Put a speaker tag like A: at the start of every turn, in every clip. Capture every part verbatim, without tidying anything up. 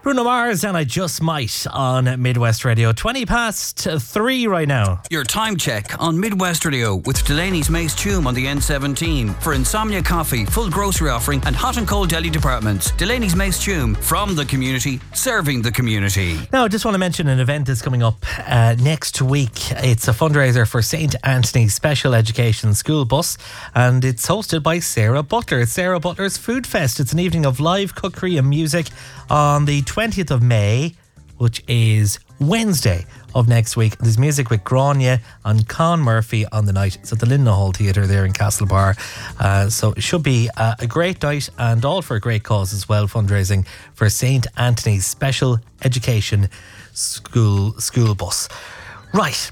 A: Bruno Mars and I Just Might on Midwest Radio. twenty past three right now.
B: Your time check on Midwest Radio with Delaney's Mace Tume on the N seventeen. For Insomnia Coffee, full grocery offering and hot and cold deli departments. Delaney's Mace Tume, from the community, serving the community.
A: Now, I just want to mention an event that's coming up uh, next week. It's a fundraiser for Saint Anthony's Special Education School Bus, and it's hosted by Sarah Butler. It's Sarah Butler's Food Fest. It's an evening of live cookery and music on the twentieth of May, which is Wednesday of next week. There's music with Grania and Con Murphy on the night. It's at the Lindenau Hall Theatre there in Castlebar. Uh, so it should be uh, a great night, and all for a great cause as well, fundraising for Saint Anthony's Special Education School School Bus. Right.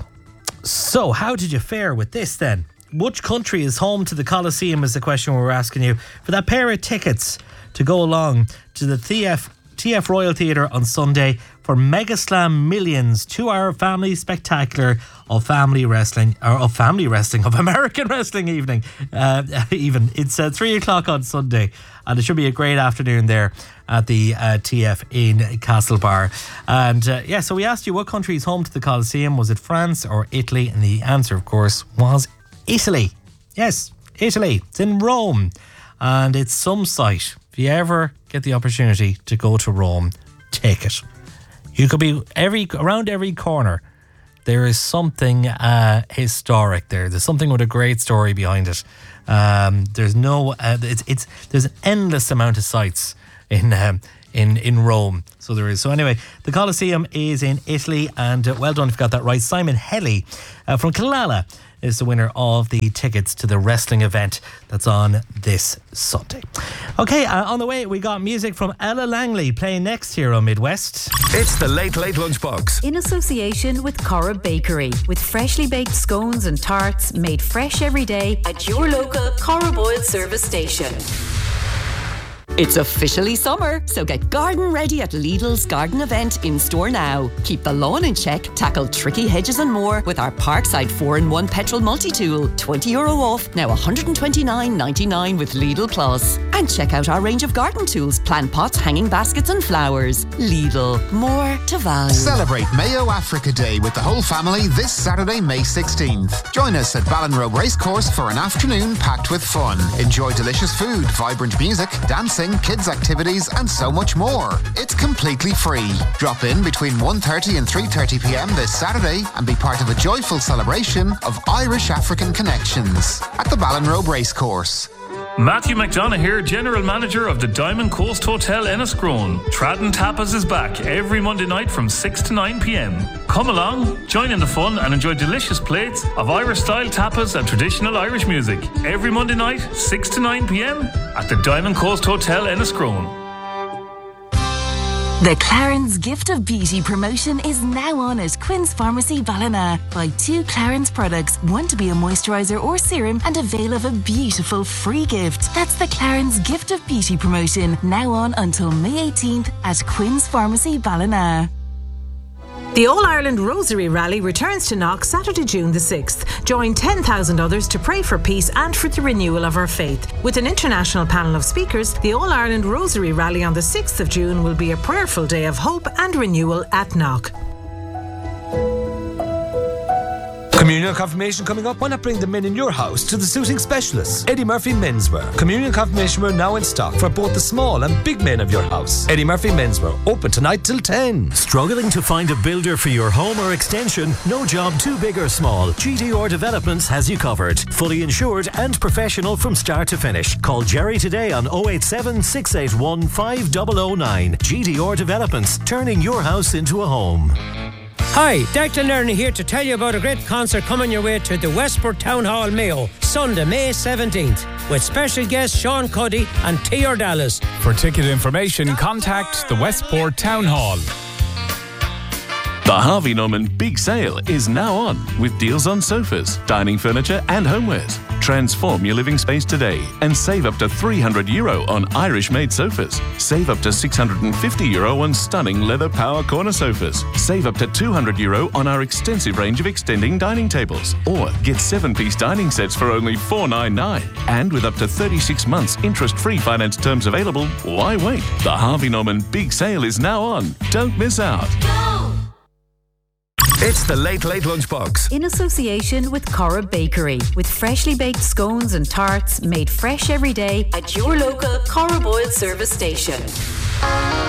A: So how did you fare with this then? Which country is home to the Coliseum is the question we're asking you. For that pair of tickets to go along to the T F T F Royal Theatre on Sunday for Mega Slam Millions, two-hour family spectacular of family wrestling, or of family wrestling, of American wrestling evening. Uh, even it's uh, three o'clock on Sunday, and it should be a great afternoon there at the uh, T F in Castlebar. And uh, yeah, so we asked you what country is home to the Coliseum. Was it France or Italy? And the answer, of course, was Italy. Yes, Italy. It's in Rome, and it's some sight. If you ever get the opportunity to go to Rome, take it. You could be every around every corner. There is something uh, historic there. There's something with a great story behind it. Um, there's no, uh, it's it's there's an endless amount of sites in um, in in Rome. So there is. So anyway, the Colosseum is in Italy, and uh, well done if you got that right. Simon Helly uh, from Killala is the winner of the tickets to the wrestling event that's on this Sunday. Okay, uh, on the way we got music from Ella Langley playing next here on Midwest.
C: It's the Late Late Lunchbox.
D: In association with Cora Bakery, with freshly baked scones and tarts made fresh every day at your local Cora Boyle service station.
E: It's officially summer, so get garden ready at Lidl's garden event in store now. Keep the lawn in check, tackle tricky hedges and more with our Parkside four in one petrol multi-tool. twenty euro off, now one hundred twenty-nine ninety-nine with Lidl Plus. And check out our range of garden tools, plant pots, hanging baskets and flowers. Lidl, more to value.
F: Celebrate Mayo Africa Day with the whole family this Saturday, May sixteenth. Join us at Ballinrobe Racecourse for an afternoon packed with fun. Enjoy delicious food, vibrant music, dancing, kids activities and so much more. It's completely free. Drop in between one thirty and three thirty p m this Saturday and be part of a joyful celebration of Irish African connections at the Ballinrobe Racecourse.
G: Matthew McDonough here, General Manager of the Diamond Coast Hotel Enniscrone. Tradden Tapas is back every Monday night from six to nine p m. Come along, join in the fun and enjoy delicious plates of Irish-style tapas and traditional Irish music. Every Monday night, six to nine p m at the Diamond Coast Hotel Enniscrone.
H: The Clarence Gift of Beauty promotion is now on at Quinn's Pharmacy Ballina. Buy two Clarence products, one to be a moisturiser or serum, and avail of a beautiful free gift. That's the Clarence Gift of Beauty promotion, now on until May eighteenth at Quinn's Pharmacy Ballina.
I: The All-Ireland Rosary Rally returns to Knock Saturday, June the sixth. Join ten thousand others to pray for peace and for the renewal of our faith. With an international panel of speakers, the All-Ireland Rosary Rally on the sixth of June will be a prayerful day of hope and renewal at Knock.
J: Communion confirmation coming up. Why not bring the men in your house to the suiting specialists? Eddie Murphy Menswear. Communion confirmation wear now in stock for both the small and big men of your house. Eddie Murphy Menswear, open tonight till ten.
K: Struggling to find a builder for your home or extension? No job too big or small. G D R Developments has you covered. Fully insured and professional from start to finish. Call Jerry today on oh eight seven, six eight one, five oh oh nine. G D R Developments, turning your house into a home.
L: Hi, Declan Lerner here to tell you about a great concert coming your way to the Westport Town Hall, Mayo, Sunday, May seventeenth, with special guests Sean Cuddy and T. Dallas.
M: For ticket information, contact the Westport Town Hall.
C: The Harvey Norman Big Sale is now on with deals on sofas, dining furniture and homewares. Transform your living space today and save up to three hundred euro on Irish-made sofas. Save up to six hundred fifty euro on stunning leather power corner sofas. Save up to two hundred euro on our extensive range of extending dining tables. Or get seven-piece dining sets for only four ninety-nine. And with up to thirty-six months interest-free finance terms available, why wait? The Harvey Norman Big Sale is now on. Don't miss out. It's the Late Late Lunchbox.
D: In association with Cora Bakery, with freshly baked scones and tarts made fresh every day at your local Cora Boyle service station.